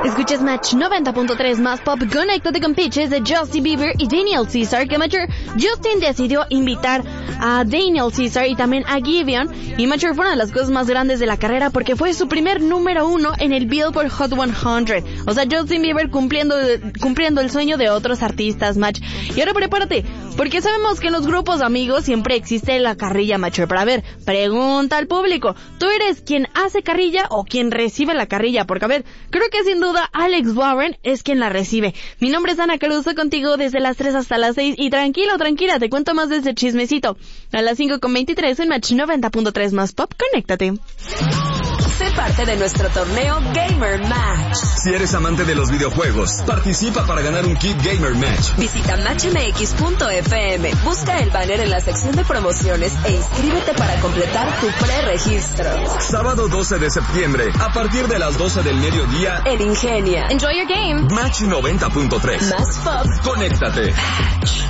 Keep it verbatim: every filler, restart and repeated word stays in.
Escuchas Match noventa punto tres más pop. Conéctate con pitches de Justin Bieber y Daniel Caesar, que Matcher, Justin decidió invitar a Daniel Caesar y también a Giveon, y Matcher fue una de las cosas más grandes de la carrera porque fue su primer número uno en el Billboard Hot cien. O sea, Justin Bieber cumpliendo cumpliendo el sueño de otros artistas, Match. Y ahora prepárate, porque sabemos que en los grupos de amigos siempre existe la carrilla, Matcher. Para ver, pregunta al público, ¿tú eres quien hace carrilla o quien recibe la carrilla? Porque a ver, creo que sin duda Alex Warren es quien la recibe. Mi nombre es Ana Caruso, contigo desde las tres hasta las seis, y tranquilo, tranquila, te cuento más de ese chismecito a las cinco con veintitrés en Match noventa punto tres más pop. Conéctate. Sé parte de nuestro torneo Gamer Match. Si eres amante de los videojuegos, participa para ganar un kit Gamer Match. Visita match m x punto f m, busca el banner en la sección de promociones e inscríbete para completar tu preregistro. Sábado doce de septiembre, a partir de las doce del mediodía, en Ingenia. Enjoy your game. Match noventa punto tres. Más pop. Conéctate. Match.